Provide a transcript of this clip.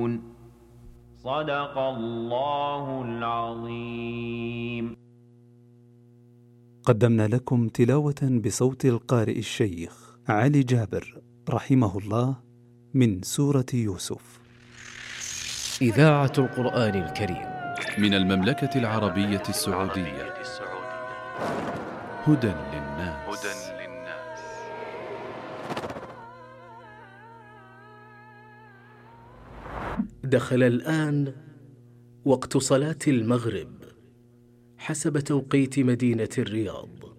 صدق الله العظيم. قدمنا لكم تلاوة بصوت القارئ الشيخ علي جابر رحمه الله من سورة يوسف. إذاعة القرآن الكريم من المملكة العربية السعودية. هدى للناس. دخل الآن وقت صلاة المغرب حسب توقيت مدينة الرياض.